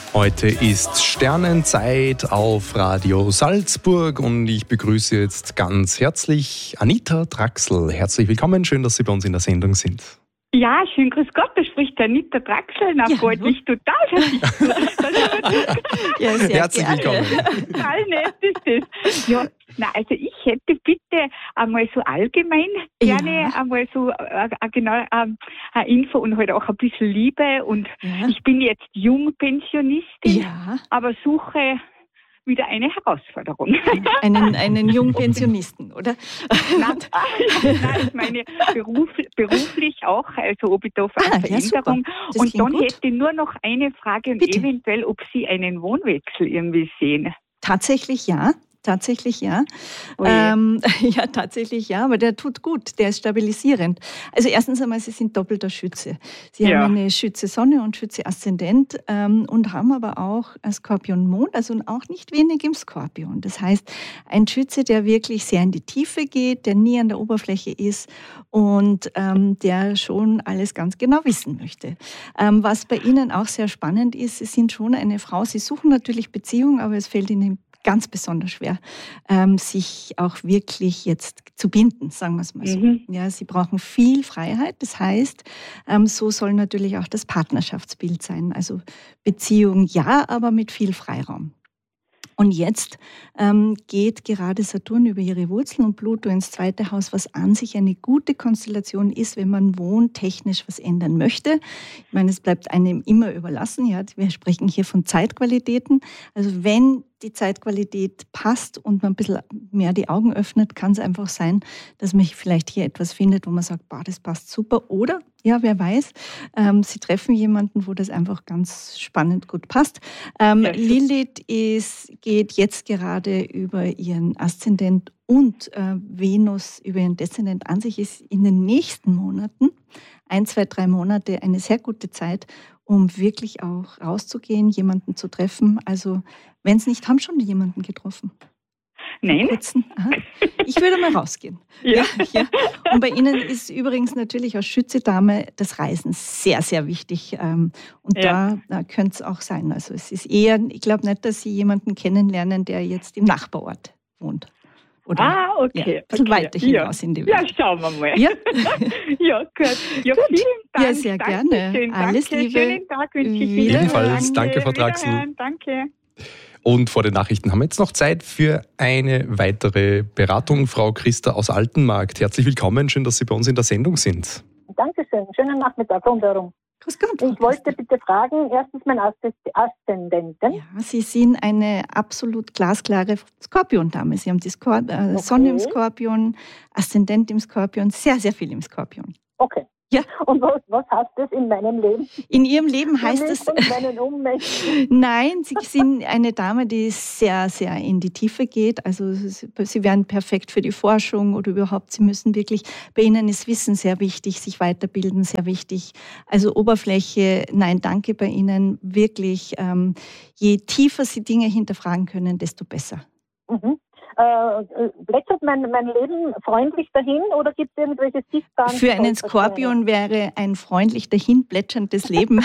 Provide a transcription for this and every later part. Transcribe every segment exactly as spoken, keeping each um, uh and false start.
Heute ist Sternenzeit auf Radio Salzburg und ich begrüße jetzt ganz herzlich Anita Draxl. Herzlich willkommen, schön, dass Sie bei uns in der Sendung sind. Ja, schön, grüß Gott, da spricht Anita Draxl. Na, ja, freut mich total, dass ich ja, sehr Herzlich gerne. total willkommen. nett ist das. Ja, na, also ich hätte bitte einmal so allgemein gerne Ja. einmal so äh, äh, genau äh, eine Info und halt auch ein bisschen Liebe. Und Ja. ich bin jetzt Jungpensionistin, Ja, aber suche wieder eine Herausforderung. einen, einen jungen Pensionisten, oder? Nein, nein, ich meine beruf, beruflich auch, also ob ich da für Ah, eine ja, super. Veränderung. Das Und klingt dann gut. hätte ich nur noch eine Frage und Bitte. eventuell, ob Sie einen Wohnwechsel irgendwie sehen. Tatsächlich ja. Tatsächlich ja. Oh je. Ähm, ja, tatsächlich ja, aber der tut gut, der ist stabilisierend. Also erstens einmal, Sie sind doppelter Schütze. Sie Ja. haben eine Schütze Sonne und Schütze Aszendent ähm, und haben aber auch ein Skorpion Mond, also auch nicht wenig im Skorpion. Das heißt, ein Schütze, der wirklich sehr in die Tiefe geht, der nie an der Oberfläche ist und ähm, der schon alles ganz genau wissen möchte. Ähm, was bei Ihnen auch sehr spannend ist, Sie sind schon eine Frau, Sie suchen natürlich Beziehung, aber es fällt Ihnen ganz besonders schwer, ähm, sich auch wirklich jetzt zu binden, sagen wir es mal so. Mhm. Ja, sie brauchen viel Freiheit. Das heißt, ähm, so soll natürlich auch das Partnerschaftsbild sein. Also Beziehung ja, aber mit viel Freiraum. Und jetzt ähm, geht gerade Saturn über ihre Wurzeln und Pluto ins zweite Haus, was an sich eine gute Konstellation ist, wenn man wohntechnisch was ändern möchte. Ich meine, es bleibt einem immer überlassen. Ja, wir sprechen hier von Zeitqualitäten. Also wenn die Zeitqualität passt und man ein bisschen mehr die Augen öffnet, kann es einfach sein, dass man vielleicht hier etwas findet, wo man sagt, boah, das passt super. Oder, ja, wer weiß, ähm, Sie treffen jemanden, wo das einfach ganz spannend gut passt. Ähm, Ja, Lilith ist, geht jetzt gerade über ihren Aszendent und äh, Venus über ihren Deszendent an sich, ist in den nächsten Monaten, ein, zwei, drei Monate, eine sehr gute Zeit, um wirklich auch rauszugehen, jemanden zu treffen. Also wenn es nicht, haben schon jemanden getroffen. Nein? Kurzen, aha. Ich würde mal rausgehen. Ja. Ja. Und bei Ihnen ist übrigens natürlich als Schütze-Dame das Reisen sehr, sehr wichtig. Und Ja. da, da könnte es auch sein. Also es ist eher, ich glaube nicht, dass Sie jemanden kennenlernen, der jetzt im Nachbarort wohnt. Oder, Ah, okay. Ja, ein bisschen okay. weiter hinaus ja. in die Ja, Welt. schauen wir mal. Ja, Ja, gut. Ja, vielen Dank. Ja, sehr Danke gerne. schön. Alles Danke. Liebe. Schönen Tag wünsche ich Ihnen. Wiederhören. Ebenfalls. Danke, Frau Draxl. Wiederhören. Danke. Und vor den Nachrichten haben wir jetzt noch Zeit für eine weitere Beratung. Frau Christa aus Altenmarkt, herzlich willkommen. Schön, dass Sie bei uns in der Sendung sind. Dankeschön. Schönen Nachmittag. Rundherum. Grüß Gott, Frau Ich wollte Christa. bitte fragen, erstens mein Aszendenten. Ja, Sie sind eine absolut glasklare Skorpion-Dame. Sie haben die Skor äh, Okay. Sonne im Skorpion, Aszendent im Skorpion, sehr, sehr viel im Skorpion. Okay. Ja. Und was, was heißt das in meinem Leben? In Ihrem Leben Für heißt mich es, und meinen Ummächten. nein, Sie sind eine Dame, die sehr, sehr in die Tiefe geht. Also Sie wären perfekt für die Forschung oder überhaupt, Sie müssen wirklich, bei Ihnen ist Wissen sehr wichtig, sich weiterbilden sehr wichtig. Also Oberfläche, nein, danke bei Ihnen, wirklich, ähm, je tiefer Sie Dinge hinterfragen können, desto besser. Mhm. Äh, plätschert mein, mein Leben freundlich dahin oder gibt es irgendwelche sichtbaren... Für einen Skorpion wäre ein freundlich dahin plätscherndes Leben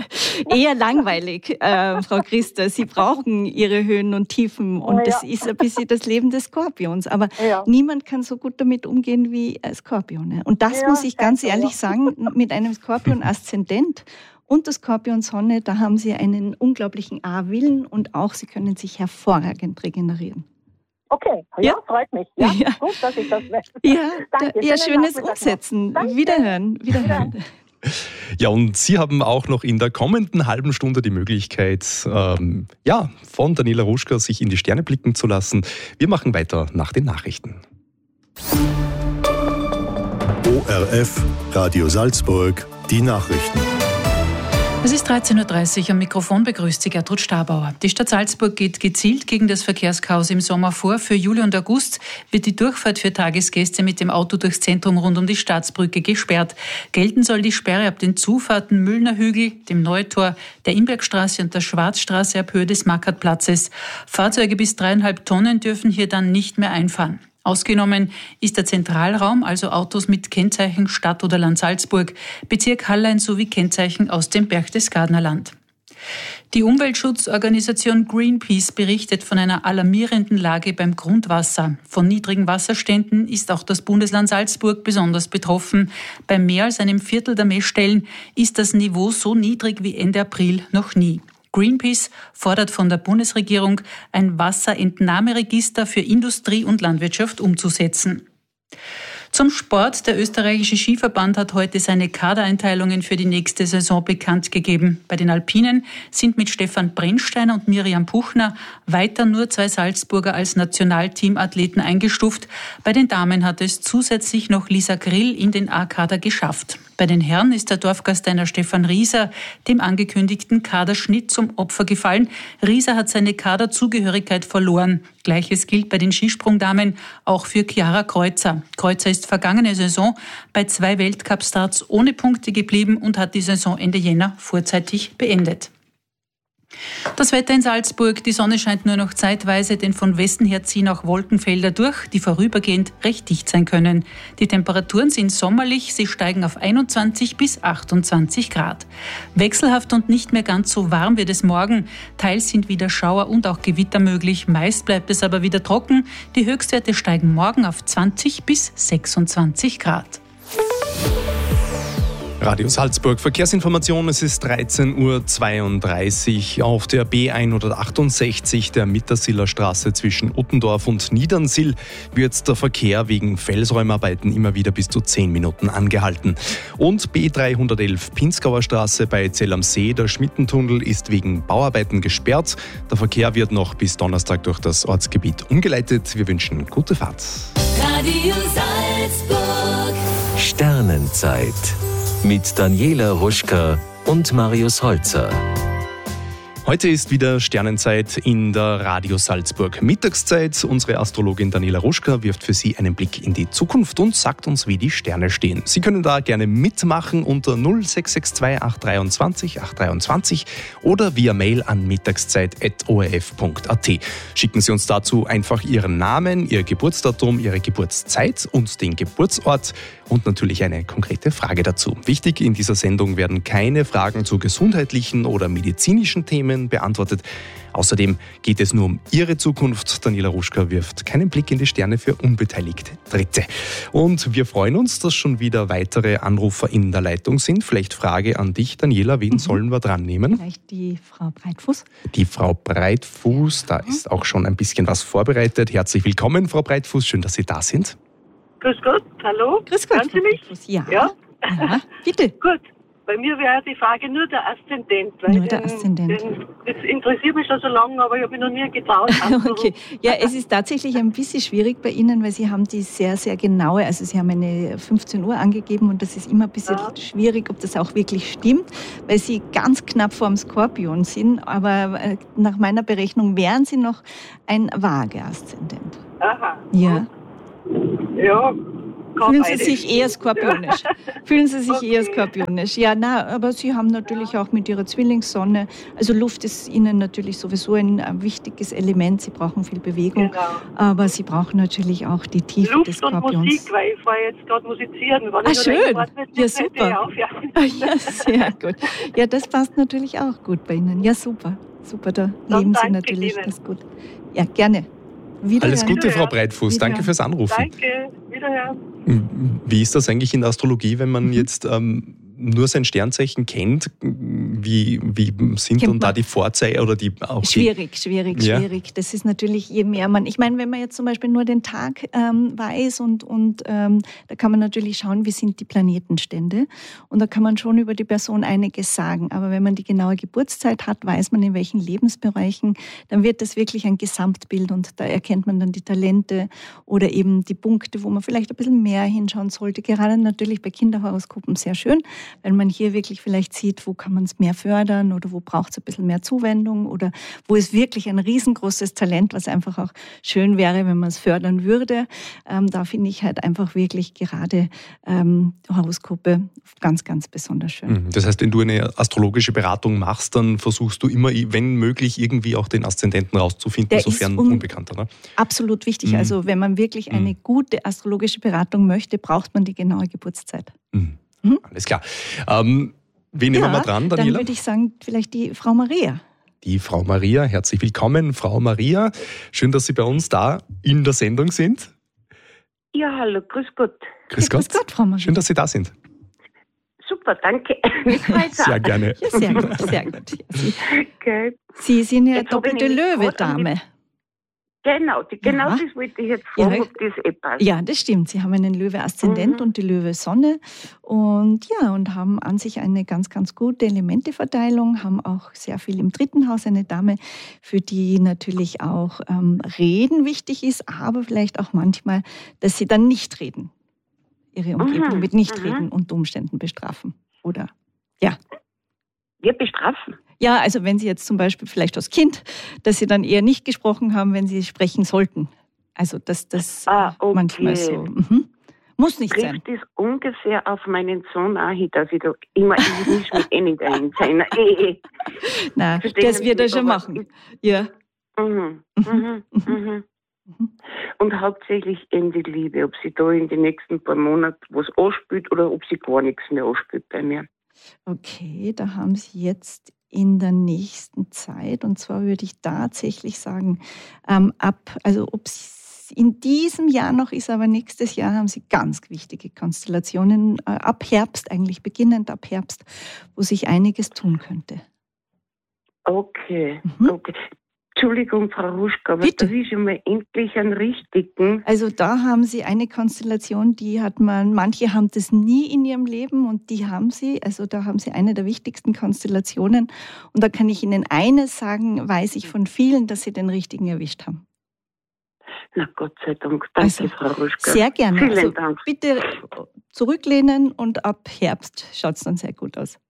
eher langweilig, äh, Frau Christa. Sie brauchen Ihre Höhen und Tiefen und Oh, das ja. ist ein bisschen das Leben des Skorpions. Aber Ja. niemand kann so gut damit umgehen wie ein Skorpion. Ne? Und das Ja, muss ich ganz danke, ehrlich ja. sagen, mit einem Skorpion-Aszendent und der Skorpion-Sonne, da haben Sie einen unglaublichen A-Willen und auch Sie können sich hervorragend regenerieren. Okay, ja, Ja. freut mich. Ja, Ja. gut, dass ich das weiß. Ja, Danke, da, ja schönen schönes Nachmittag noch. Umsetzen. Danke. Wiederhören, wiederhören. Ja, und Sie haben auch noch in der kommenden halben Stunde die Möglichkeit, ähm, ja, von Daniela Ruschka sich in die Sterne blicken zu lassen. Wir machen weiter nach den Nachrichten. O R F, Radio Salzburg, die Nachrichten. Es ist dreizehn Uhr dreißig, am Mikrofon begrüßt Sie Gertrud Stabauer. Die Stadt Salzburg geht gezielt gegen das Verkehrschaos im Sommer vor. Für Juli und August wird die Durchfahrt für Tagesgäste mit dem Auto durchs Zentrum rund um die Staatsbrücke gesperrt. Gelten soll die Sperre ab den Zufahrten Müllner Hügel, dem Neutor, der Imbergstraße und der Schwarzstraße ab Höhe des Mackertplatzes. Fahrzeuge bis dreieinhalb Tonnen dürfen hier dann nicht mehr einfahren. Ausgenommen ist der Zentralraum, also Autos mit Kennzeichen Stadt oder Land Salzburg, Bezirk Hallein sowie Kennzeichen aus dem Berchtesgadener Land. Die Umweltschutzorganisation Greenpeace berichtet von einer alarmierenden Lage beim Grundwasser. Von niedrigen Wasserständen ist auch das Bundesland Salzburg besonders betroffen. Bei mehr als einem Viertel der Messstellen ist das Niveau so niedrig wie Ende April noch nie. Greenpeace fordert von der Bundesregierung, ein Wasserentnahmeregister für Industrie und Landwirtschaft umzusetzen. Zum Sport. Der österreichische Skiverband hat heute seine Kadereinteilungen für die nächste Saison bekannt gegeben. Bei den Alpinen sind mit Stefan Brennsteiner und Miriam Puchner weiter nur zwei Salzburger als Nationalteamathleten eingestuft. Bei den Damen hat es zusätzlich noch Lisa Grill in den A-Kader geschafft. Bei den Herren ist der Dorfgasteiner Stefan Rieser dem angekündigten Kaderschnitt zum Opfer gefallen. Rieser hat seine Kaderzugehörigkeit verloren. Gleiches gilt bei den Skisprungdamen auch für Chiara Kreuzer. Kreuzer ist vergangene Saison bei zwei Weltcup-Starts ohne Punkte geblieben und hat die Saison Ende Jänner vorzeitig beendet. Das Wetter in Salzburg. Die Sonne scheint nur noch zeitweise, denn von Westen her ziehen auch Wolkenfelder durch, die vorübergehend recht dicht sein können. Die Temperaturen sind sommerlich, sie steigen auf einundzwanzig bis achtundzwanzig Grad. Wechselhaft und nicht mehr ganz so warm wird es morgen. Teils sind wieder Schauer und auch Gewitter möglich. Meist bleibt es aber wieder trocken. Die Höchstwerte steigen morgen auf zwanzig bis sechsundzwanzig Grad. Radio Salzburg, Verkehrsinformation, es ist dreizehn Uhr zweiunddreißig auf der B hundertachtundsechzig der Mittersiller Straße zwischen Uttendorf und Niedernsill wird der Verkehr wegen Felsräumarbeiten immer wieder bis zu zehn Minuten angehalten. Und B dreihundertelf Pinzgauer Straße bei Zell am See, der Schmittentunnel ist wegen Bauarbeiten gesperrt. Der Verkehr wird noch bis Donnerstag durch das Ortsgebiet umgeleitet. Wir wünschen gute Fahrt. Radio Salzburg. Sternenzeit. Mit Daniela Ruschka und Marius Holzer. Heute ist wieder Sternenzeit in der Radio Salzburg Mittagszeit. Unsere Astrologin Daniela Ruschka wirft für Sie einen Blick in die Zukunft und sagt uns, wie die Sterne stehen. Sie können da gerne mitmachen unter null sechs sechs zwei acht zwei acht zwei zwei oder via Mail an mittagszeit at o r f punkt a t. Schicken Sie uns dazu einfach Ihren Namen, Ihr Geburtsdatum, Ihre Geburtszeit und den Geburtsort und natürlich eine konkrete Frage dazu. Wichtig, in dieser Sendung werden keine Fragen zu gesundheitlichen oder medizinischen Themen beantwortet. Außerdem geht es nur um Ihre Zukunft. Daniela Ruschka wirft keinen Blick in die Sterne für unbeteiligte Dritte. Und wir freuen uns, dass schon wieder weitere Anrufer in der Leitung sind. Vielleicht Frage an dich, Daniela. Wen mhm. sollen wir dran nehmen? Vielleicht die Frau Breitfuß. Die Frau Breitfuß, da mhm. ist auch schon ein bisschen was vorbereitet. Herzlich willkommen, Frau Breitfuß. Schön, dass Sie da sind. Grüß Gott, hallo. Grüß Gott, hören Sie mich? Ja. Ja? ja, bitte. Gut, bei mir wäre die Frage nur der Aszendent. Weil nur der den, Aszendent. Den, das interessiert mich schon so lange, aber ich habe mich noch nie getraut. Okay, ja, es ist tatsächlich ein bisschen schwierig bei Ihnen, weil Sie haben die sehr, sehr genaue, also Sie haben eine fünfzehn Uhr angegeben und das ist immer ein bisschen ja. schwierig, ob das auch wirklich stimmt, weil Sie ganz knapp vor dem Skorpion sind, aber nach meiner Berechnung wären Sie noch ein Waage-Aszendent. Aha. Ja. Ja. Fühlen Sie sich eher skorpionisch? Fühlen Sie sich okay. eher skorpionisch? Ja, na, aber Sie haben natürlich auch mit Ihrer Zwillingssonne, also Luft ist Ihnen natürlich sowieso ein, ein wichtiges Element. Sie brauchen viel Bewegung, genau. aber Sie brauchen natürlich auch die Tiefe Luft des Skorpions. Und Musik, weil ich fahre jetzt gerade musizieren. Wenn ah, ich schön. Wartet, ja, super. Auf, ja. ja, sehr gut. Ja, das passt natürlich auch gut bei Ihnen. Ja, super. Super, da Dann leben Sie natürlich Ihnen. ganz gut. Ja, gerne. Alles Gute, Frau Breitfuß. Danke fürs Anrufen. Danke. Wiederhören. Wie ist das eigentlich in der Astrologie, wenn man jetzt ähm, nur sein Sternzeichen kennt? Wie, wie sind Kennt dann da die Vorzeichen oder die auch Schwierig, die, schwierig, ja? schwierig. Das ist natürlich, je mehr man, ich meine, wenn man jetzt zum Beispiel nur den Tag ähm, weiß und, und ähm, da kann man natürlich schauen, wie sind die Planetenstände und da kann man schon über die Person einiges sagen. Aber wenn man die genaue Geburtszeit hat, weiß man in welchen Lebensbereichen, dann wird das wirklich ein Gesamtbild und da erkennt man dann die Talente oder eben die Punkte, wo man vielleicht ein bisschen mehr hinschauen sollte. Gerade natürlich bei Kinderhoroskopen sehr schön, weil man hier wirklich vielleicht sieht, wo kann man es mehr fördern oder wo braucht es ein bisschen mehr Zuwendung oder wo ist wirklich ein riesengroßes Talent, was einfach auch schön wäre, wenn man es fördern würde. Ähm, da finde ich halt einfach wirklich gerade ähm, Horoskope ganz, ganz besonders schön. Das heißt, wenn du eine astrologische Beratung machst, dann versuchst du immer, wenn möglich, irgendwie auch den Aszendenten rauszufinden, Der sofern un- unbekannt, oder? Absolut wichtig. Mhm. Also wenn man wirklich eine mhm. gute astrologische Beratung möchte, braucht man die genaue Geburtszeit. Mhm. Mhm. Alles klar. Ähm, Wen nehmen Ja, wir dran, dann Daniela? würde ich sagen, vielleicht die Frau Maria. Die Frau Maria. Herzlich willkommen, Frau Maria. Schön, dass Sie bei uns da in der Sendung sind. Ja, hallo, grüß Gott. Grüß Ja, Gott. grüß Gott, Frau Maria. Schön, dass Sie da sind. Super, danke. Mich freut's auch. Sehr gerne. Ja, sehr gut, sehr gut. Ja, Sie, Okay. Sie sind ja Jetzt hab ich doppelte nämlich Löwe-Dame. Genau, die, genau Ja. das wollte ich jetzt fragen, Ja. ob das eh passt. Ja, das stimmt. Sie haben einen Löwe-Aszendent Mhm. und die Löwe-Sonne und ja, und haben an sich eine ganz, ganz gute Elementeverteilung, haben auch sehr viel im dritten Haus eine Dame, für die natürlich auch ähm, Reden wichtig ist, aber vielleicht auch manchmal, dass sie dann nicht reden. Ihre Umgebung Mhm, mit Nichtreden mhm. unter Umständen bestrafen. Oder ja. Wir bestrafen. Ja, also wenn Sie jetzt zum Beispiel vielleicht als Kind, dass Sie dann eher nicht gesprochen haben, wenn Sie sprechen sollten. Also dass das Ah, okay. manchmal so mhm. muss nicht sein. Trifft das ungefähr auf meinen Sohn auch hin, dass ich da immer, ich misch mich eh nicht ein in seiner Ehe. Nein, Verstehen das Sie wird er mich, schon aber machen. Ja. Mhm, mhm, mhm. Und hauptsächlich in die Liebe, ob sie da in den nächsten paar Monaten was anspielt oder ob sie gar nichts mehr anspielt bei mir. Okay, da haben Sie jetzt in der nächsten Zeit, und zwar würde ich tatsächlich sagen, ähm, ab, also ob es in diesem Jahr noch ist, aber nächstes Jahr haben Sie ganz wichtige Konstellationen, äh, ab Herbst, eigentlich beginnend ab Herbst, wo sich einiges tun könnte. Okay, Mhm. okay. Entschuldigung, Frau Ruschka, aber Bitte. da ist schon mal endlich einen richtigen. Also da haben Sie eine Konstellation, die hat man, manche haben das nie in ihrem Leben und die haben Sie, also da haben Sie eine der wichtigsten Konstellationen und da kann ich Ihnen eines sagen, weiß ich von vielen, dass Sie den richtigen erwischt haben. Na Gott sei Dank, danke, Also, Frau Ruschka. Sehr gerne. Vielen Also Dank. bitte zurücklehnen und ab Herbst schaut es dann sehr gut aus.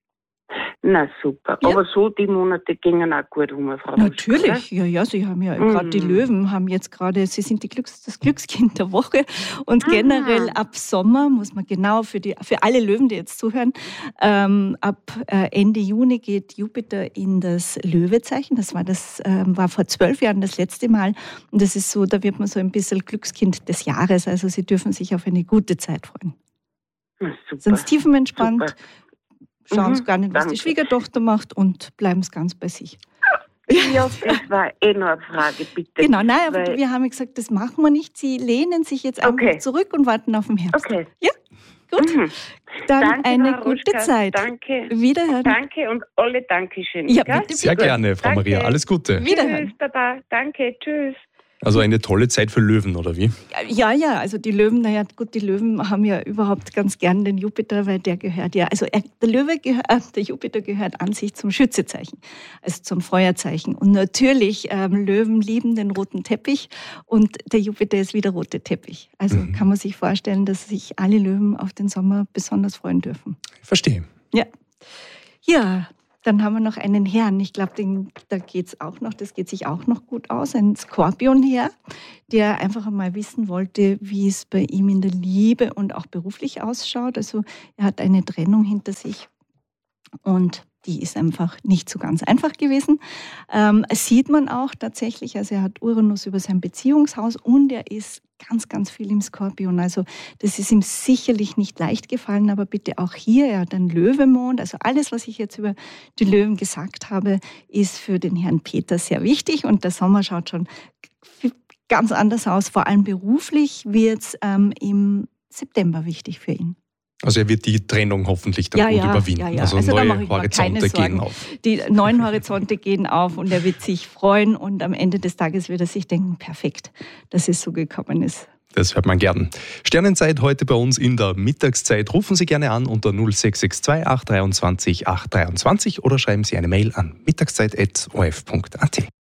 Na super, Ja. aber so die Monate gingen auch gut um, Frau Ruschka. Natürlich, ja, ja, Sie haben ja gerade die Mhm. Löwen, haben jetzt gerade, Sie sind die Glücks, das Glückskind der Woche und Mhm. generell ab Sommer muss man genau für, die, für alle Löwen, die jetzt zuhören, ähm, ab äh, Ende Juni geht Jupiter in das Löwezeichen, das war, das, ähm, war vor zwölf Jahren das letzte Mal und das ist so, da wird man so ein bisschen Glückskind des Jahres, also Sie dürfen sich auf eine gute Zeit freuen. Na, super. Sind tiefenentspannt, Super. schauen Sie Mhm, gar nicht, was danke. die Schwiegertochter macht und bleiben Sie ganz bei sich. Ja, das war eh noch eine Frage, bitte. Genau, nein, aber Weil- wir haben ja gesagt, das machen wir nicht. Sie lehnen sich jetzt einfach Okay. zurück und warten auf den Herbst. Okay. Ja, gut. Mhm. Dann Danke, eine Frau gute Ruschka. Zeit. Danke. Wiederhören. Danke und alle Dankeschön. Ja, gell? bitte, Sehr bitte. gerne, Frau Danke. Maria. Alles Gute. Wiederhören. Tschüss, Baba. Danke, tschüss. Also eine tolle Zeit für Löwen, oder wie? Ja, ja, also die Löwen, naja, gut, die Löwen haben ja überhaupt ganz gern den Jupiter, weil der gehört ja, also er, der Löwe gehört, äh, der Jupiter gehört an sich zum Schützezeichen, also zum Feuerzeichen. Und natürlich, ähm, Löwen lieben den roten Teppich und der Jupiter ist wieder roter Teppich. Also Mhm. kann man sich vorstellen, dass sich alle Löwen auf den Sommer besonders freuen dürfen. Verstehe. Ja. Ja, dann haben wir noch einen Herrn. Ich glaube, da geht es auch noch, das geht sich auch noch gut aus. Ein Skorpionherr, der einfach einmal wissen wollte, wie es bei ihm in der Liebe und auch beruflich ausschaut. Also er hat eine Trennung hinter sich und die ist einfach nicht so ganz einfach gewesen. Ähm, das sieht man auch tatsächlich. Also er hat Uranus über sein Beziehungshaus und er ist ganz, ganz viel im Skorpion. Also das ist ihm sicherlich nicht leicht gefallen, aber bitte auch hier, er hat einen Löwemond. Also alles, was ich jetzt über die Löwen gesagt habe, ist für den Herrn Peter sehr wichtig und der Sommer schaut schon ganz anders aus. Vor allem beruflich wird es ähm, im September wichtig für ihn. Also er wird die Trennung hoffentlich dann Ja, gut ja, überwinden. ja, ja. Also, Also da mache neue ich mir keine Horizonte Sorgen. gehen auf. Die neuen Horizonte gehen auf und er wird sich freuen und am Ende des Tages wird er sich denken, perfekt, dass es so gekommen ist. Das hört man gern. Sternenzeit heute bei uns in der Mittagszeit. Rufen Sie gerne an unter null sechs sechs zwei acht zwei drei acht zwei zwei oder schreiben Sie eine Mail an mittagszeit punkt o f punkt a t.